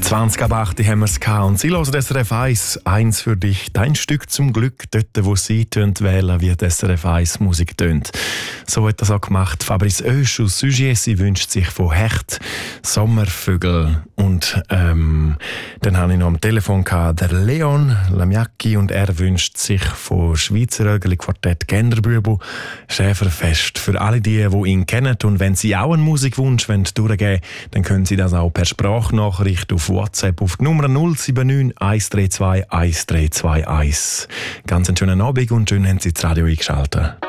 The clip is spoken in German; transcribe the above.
20 ab 8 haben wir es gehabt und sie hören SRF 1, eins für dich, dein Stück zum Glück, dort wo sie wählen, wie die SRF 1 Musik tönt. So hat das auch gemacht Fabrice Oesch aus Sugier, sie wünscht sich von Hecht Sommervögel und dann habe ich noch am Telefon gehabt, der Leon Lamiacki und er wünscht sich von Schweizer Rögeli Quartett Genderbübel Schäferfest für alle die ihn kennen und wenn sie auch einen Musikwunsch durchgeben wollen, dann können sie das auch per Sprachnachricht auf WhatsApp auf die Nummer 079 132 1321. Ganz einen schönen Abend und schön haben Sie das Radio eingeschaltet.